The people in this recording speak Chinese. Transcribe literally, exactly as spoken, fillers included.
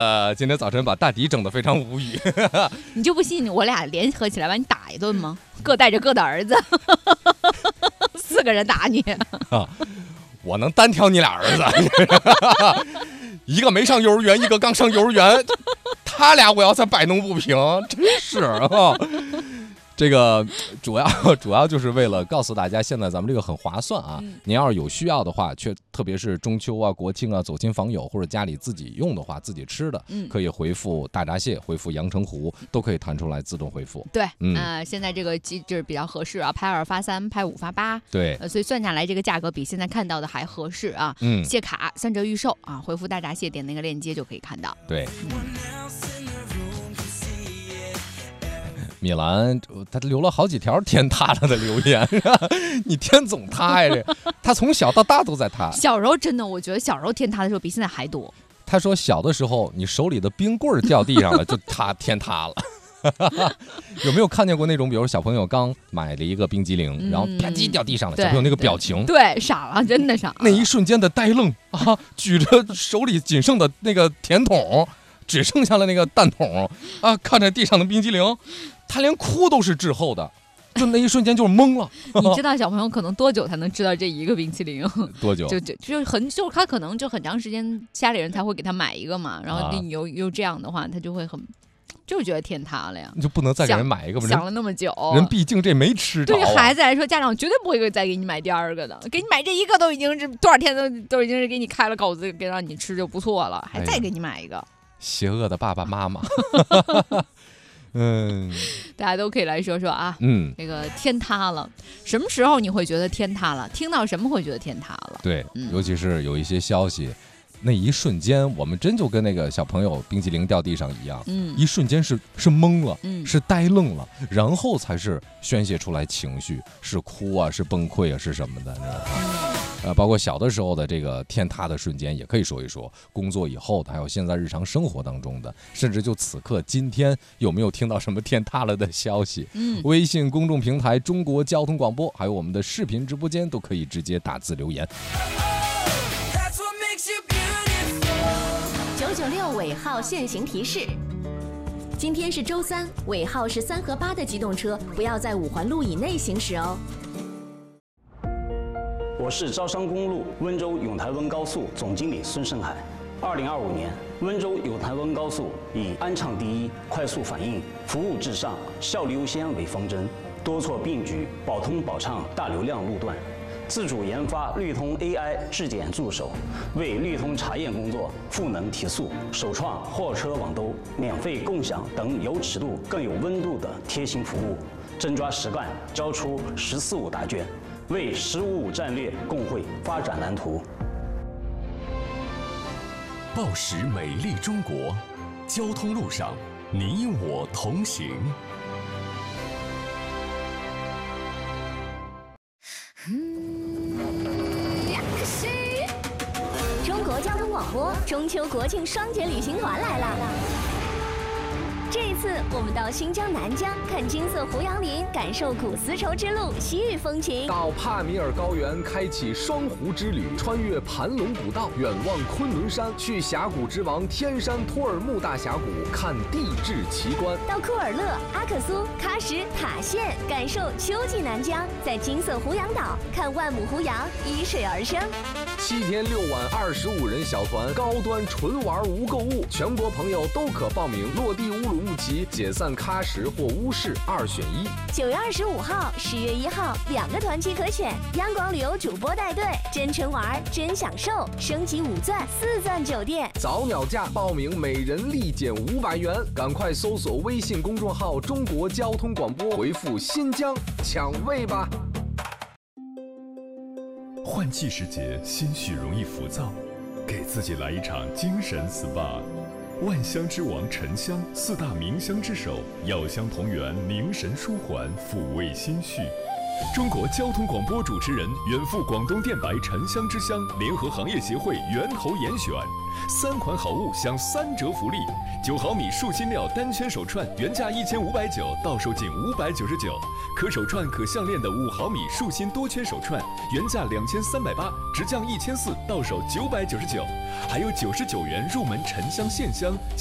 呃，今天早晨把大迪整得非常无语。 你就不信我俩联合起来把你打一顿吗？各带着各的儿子，四个人打你啊！我能单挑你俩儿子，一个没上幼儿园，一个刚上幼儿园，他俩我要再摆弄不平，真是啊！这个主要主要就是为了告诉大家，现在咱们这个很划算啊！嗯、您要是有需要的话，却特别是中秋啊、国庆啊，走亲访友或者家里自己用的话，自己吃的，嗯、可以回复大闸蟹，回复阳澄湖，都可以弹出来自动回复。 对，嗯、呃，现在这个机制比较合适啊，拍二发三，拍五发八。 对， 呃，所以算下来这个价格比现在看到的还合适啊。嗯，蟹卡三折预售啊，回复大闸蟹点那个链接就可以看到。 对。嗯米兰他留了好几条天塌了的留言，你天总塌呀！他从小到大都在塌。 小时候真的，我觉得小时候天塌的时候比现在还多。 他说小的时候，你手里的冰棍掉地上了，就塌天塌了。有没有看见过那种，比如小朋友刚买了一个冰激凌，嗯、然后啪叽掉地上了，小朋友那个表情， 对，傻了，真的傻了。 那一瞬间的呆愣啊，举着手里仅剩的那个甜筒，只剩下了那个蛋筒啊，看着地上的冰激凌。他连哭都是滞后的，就那一瞬间就是懵了。 你知道小朋友可能多久才能知道这一个冰淇淋？ 多久？ 就就就很就他可能就很长时间，家里人才会给他买一个嘛。然后你又又这样的话，他就会很就觉得天塌了呀。 你就不能再给人买一个吗？ 想了那么久， 人毕竟这没吃着、啊。 对于孩子来说，家长绝对不会再给你买第二个的。给你买这一个都已经是多少天都都已经是给你开了口子，给让你吃就不错了，还再给你买一个。哎、 邪恶的爸爸妈妈。嗯， 大家都可以来说说啊，嗯，这个天塌了，什么时候你会觉得天塌了？听到什么会觉得天塌了？ 对，嗯、尤其是有一些消息，那一瞬间，我们真就跟那个小朋友冰淇淋掉地上一样，嗯，一瞬间是是懵了，嗯，是呆愣了，然后才是宣泄出来情绪，是哭啊，是崩溃啊，是什么的，你知道吗？嗯呃，包括小的时候的这个天塌的瞬间，也可以说一说。工作以后的，还有现在日常生活当中的，甚至就此刻今天有没有听到什么天塌了的消息？嗯，微信公众平台中国交通广播，还有我们的视频直播间，都可以直接打字留言。 九九六尾号限行提示：今天是周三，尾号是三和八的机动车不要在五环路以内行驶哦。 我是招商公路温州永台温高速总经理孙胜海。二零二五年，温州永台温高速以安畅第一、快速反应、服务至上、效率优先为方针，多措并举，保通保畅大流量路段，自主研发绿通 A I 质检助手，为绿通查验工作赋能提速，首创货车网兜、免费共享等有尺度更有温度的贴心服务，真抓实干，交出“十四五”答卷。为“十五五”战略共绘发展蓝图。 报时美丽中国，交通路上你我同行。 中国交通广播中秋国庆双节旅行团来了。这一次，我们到新疆南疆看金色胡杨林，感受古丝绸之路西域风情； 到帕米尔高原开启双湖之旅，穿越盘龙古道，远望昆仑山；去峡谷之王天山托尔木大峡谷看地质奇观； 到库尔勒、阿克苏、喀什、塔县，感受秋季南疆；在金色胡杨岛看万亩胡杨依水而生。 七天六晚二十五人小团，高端纯玩无购物，全国朋友都可报名。落地乌鲁木齐，解散喀什或乌市，二选一。 九月二十五号、十月一号两个团期可选，央广旅游主播带队，真纯玩真享受，升级五钻四钻酒店， 早鸟价报名每人立减五百元，赶快搜索微信公众号中国交通广播，回复新疆抢位吧。 换季时节，心绪容易浮躁，给自己来一场精神 S P A。万香之王沉香，四大名香之首，药香同源，凝神舒缓，抚慰心绪。 中国交通广播主持人远赴广东电白沉香之乡，联合行业协会源头严选三款好物享三折福利：九毫米树心料单圈手串原价一千五百九，到手仅五百九十九；可手串可项链的五毫米树心多圈手串原价两千三百八，直降一千四，到手九百九十九。还有九十九元入门沉香线香。